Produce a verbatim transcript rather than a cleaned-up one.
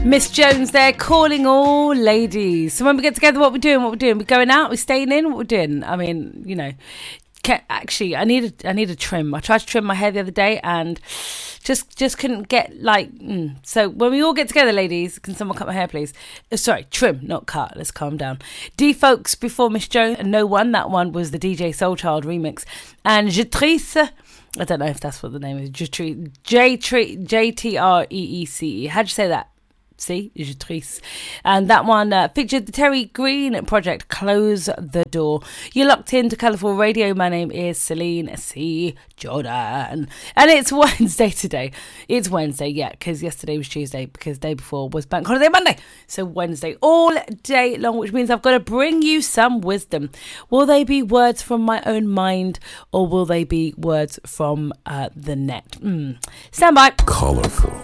Miss Jones there, calling all ladies. So when we get together, what we're doing, what we're doing, we're going out, we're staying in, what we're doing. I mean, you know, actually, I need a, I need a trim. I tried to trim my hair the other day and just just couldn't get like. Mm. So when we all get together, ladies, can someone cut my hair, please? Uh, sorry, trim, not cut. Let's calm down. D Folks before Miss Jones and No One. That one was the D J Soulchild remix. And Jetrice. I don't know if that's what the name is. Jetrice, J T R E E C E. How'd you say that? See, Jetrice. And that one uh, featured the Terry Green project, Close the Door. You're locked into Colourful Radio. My name is Celine C. Jordan. And it's Wednesday today. It's Wednesday, yeah, because yesterday was Tuesday, because the day before was Bank Holiday Monday. So Wednesday all day long, which means I've got to bring you some wisdom. Will they be words from my own mind, or will they be words from uh, the net? Mm. Stand by. Colourful